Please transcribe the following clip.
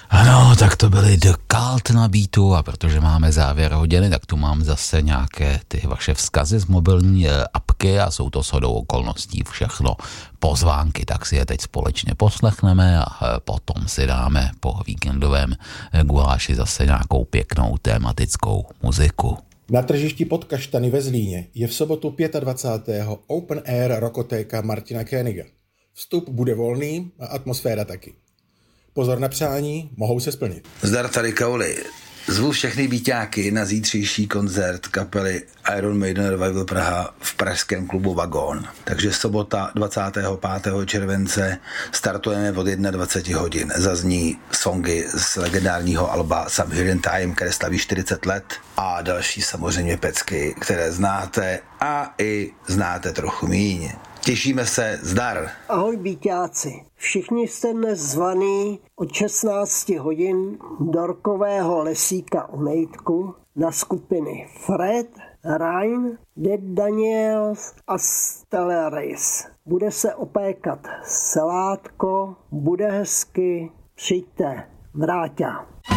Ano, tak to byly The Cult na beatu a protože máme závěr hodiny, tak tu mám zase nějaké ty vaše vzkazy z mobilní apky a jsou to shodou okolností všechno pozvánky, tak si je teď společně poslechneme a potom si dáme po víkendovém guláši zase nějakou pěknou tematickou muziku. Na tržišti Pod Kaštany ve Zlíně je v sobotu 25. Open Air Rokotéka Martina Koeniga. Vstup bude volný a atmosféra taky. Pozor na přání, mohou se splnit. Zdar, tady Kauli. Zvu všechny býťáky na zítřejší koncert kapely Iron Maiden Revival Praha v pražském klubu Vagón. Takže sobota 25. července startujeme od 21 hodin. Zazní songy z legendárního alba Subhuman Time, které slaví 40 let a další samozřejmě pecky, které znáte a i znáte trochu míň. Těšíme se, zdar. Ahoj býťáci, všichni jste dnes zvaný od 16 hodin do Rkového lesíka u Nejtku na skupiny Fred, Ryan, Dead Daniels a Stellaris. Bude se opékat selátko, bude hezky, přijďte, Vráťa.